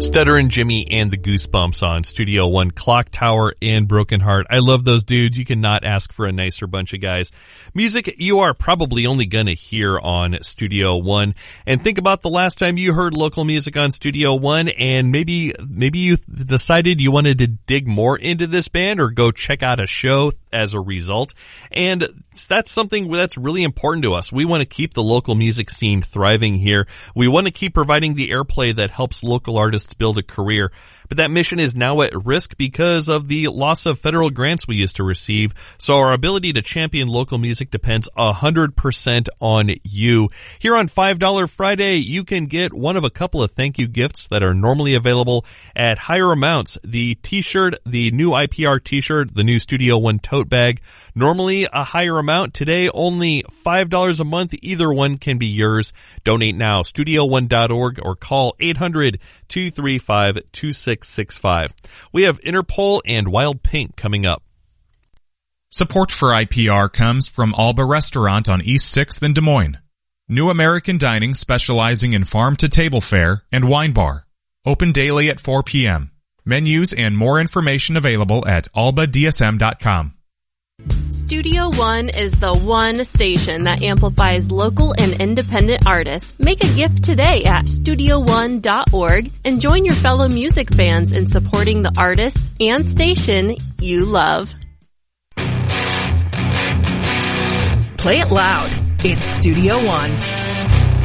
Stutter and Jimmy and the Goosebumps on Studio One, Clock Tower and Broken Heart. I love those dudes. You cannot ask for a nicer bunch of guys. Music you are probably only gonna hear on Studio One. And think about the last time you heard local music on Studio One, and maybe you decided you wanted to dig more into this band or go check out a show as a result. And that's something that's really important to us. We want to keep the local music scene thriving here. We want to keep providing the airplay that helps local artists build a career. But that mission is now at risk because of the loss of federal grants we used to receive. So our ability to champion local music depends 100% on you. Here on $5 Friday, you can get one of a couple of thank you gifts that are normally available at higher amounts. The t-shirt, the new IPR t-shirt, the new Studio One tote bag, normally a higher amount. Today, only $5 a month. Either one can be yours. Donate now, studio1.org, or call 800-235-2665. We have Interpol and Wild Pink coming up. Support for IPR comes from Alba Restaurant on East 6th in Des Moines. New American Dining specializing in farm-to-table fare and wine bar. Open daily at 4 p.m. Menus and more information available at albadsm.com. Studio One is the one station that amplifies local and independent artists. Make a gift today at studio1.org and join your fellow music fans in supporting the artists and station you love. Play it loud. It's Studio One.